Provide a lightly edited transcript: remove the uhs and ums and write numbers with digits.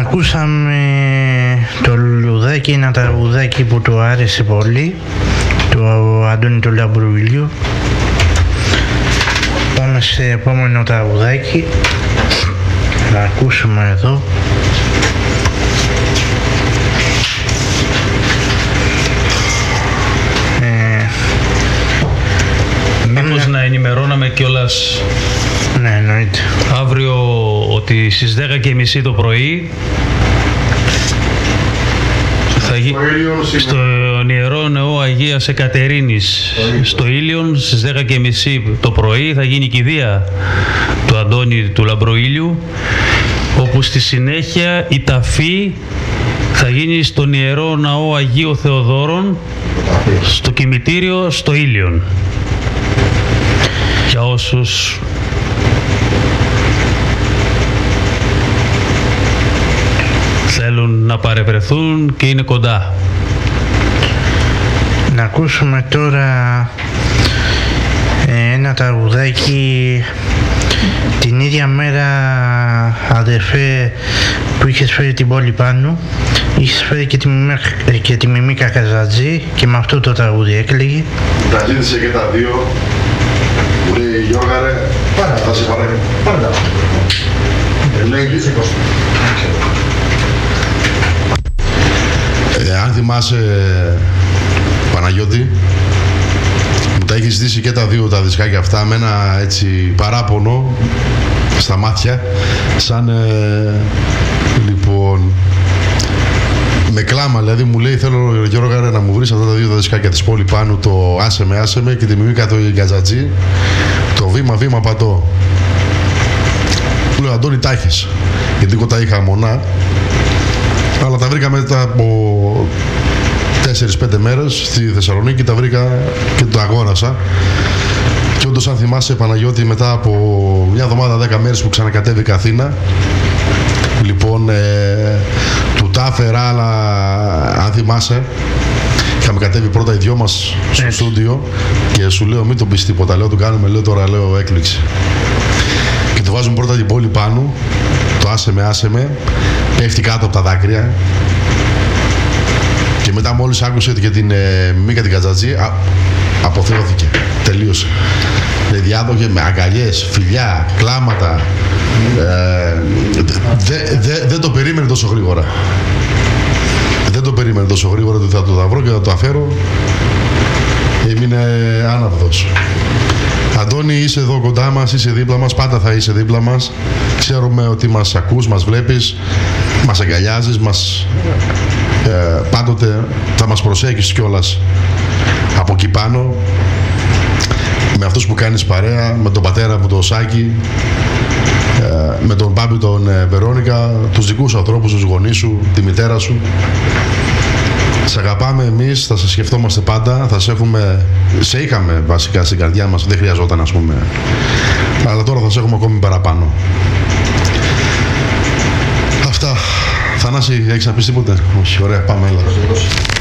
Ακούσαμε το λουλουδάκι, ένα τραγουδάκι που του άρεσε πολύ, του Αντώνη του Λαμπρουηλιού. Πάμε σε επόμενο τραγουδάκι, να ακούσουμε εδώ. Μήπως να ενημερώναμε κιόλας, ναι, εννοείται, αύριο ότι στις 10:30 το πρωί θα στο Ιερό Νεό Αγίας Εκατερίνης στο Ήλιον στις 10:30 το πρωί θα γίνει η κηδεία του Αντώνη του Λαμπροήλιου, όπου στη συνέχεια η ταφή θα γίνει στον Ιερό Ναό Αγίου Θεοδόρων στο κημητήριο στο Ήλιον. Για όσους θέλουν να παρευρεθούν και είναι κοντά. Να ακούσουμε τώρα ένα τραγουδάκι. Την ίδια μέρα, αδερφέ, που είχες φέρει την πόλη πάνω, είχες φέρει και τη Μιμίκα Καζατζή και με αυτό το τραγούδι έκλαιγε. Τα ζήτησε και τα δύο. Μου λέει, Γιώργαρε, θα σε παρέμει. Πάντα. Αν θυμάσαι, Παναγιώτη, μου τα έχει ζητήσει και τα δύο τα δισκάκια αυτά με ένα έτσι παράπονο στα μάτια, σαν λοιπόν με κλάμα, δηλαδή μου λέει, θέλω Γιώργαρε να μου βρεις αυτά τα δύο τα δισκάκια της πόλη πάνω, το άσε με και τη Μιμίκα το Γκαζατζή, το βήμα πατώ. Μου λέω, Αντώνη, τα έχεις, γιατί εγώ τα είχα μονά, αλλά τα βρήκα μετά από 4-5 μέρες στη Θεσσαλονίκη, τα βρήκα και το αγόρασα. Και όντως, αν θυμάσαι, Παναγιώτη, μετά από μια εβδομάδα, 10 μέρες που ξανακατέβηκα Αθήνα, λοιπόν, του τα έφερα, αλλά αν θυμάσαι, είχαμε κατέβει πρώτα οι δυο μας στο στούντιο και σου λέω, μην τον πεις τίποτα, λέω, του κάνουμε, λέω, τώρα, λέω, έκπληξη. Και του βάζουμε πρώτα την πόλη πάνω, το άσε με, πέφτει κάτω από τα δάκρυα. Και μετά μόλις άκουσε και την Μίκα την Καζατζή, αποθεώθηκε, τελείωσε. Διάδοχε με αγκαλιές, φιλιά, κλάματα. Δεν το περίμενε τόσο γρήγορα. Δεν το περίμενε τόσο γρήγορα ότι θα το βρω και θα το αφέρω. Έμεινε άναυδος. Αντώνη, είσαι εδώ κοντά μας, είσαι δίπλα μας, πάντα θα είσαι δίπλα μας. Ξέρουμε ότι μας ακούς, μας βλέπεις, μας αγκαλιάζεις, πάντοτε θα μας προσέχεις κιόλας από εκεί πάνω, με αυτούς που κάνεις παρέα, με τον πατέρα μου τον Σάκη, με τον Μπάμπη τον Βερόνικα, τους δικούς σου ανθρώπους, τους γονείς σου, τη μητέρα σου. Σε αγαπάμε εμείς, θα σε σκεφτόμαστε πάντα, σε είχαμε βασικά στην καρδιά μας, δεν χρειαζόταν, ας πούμε, αλλά τώρα θα σε έχουμε ακόμη παραπάνω. Αυτά. Θανάση, έχεις να πεις τίποτε? Όχι, ωραία, πάμε, έλα.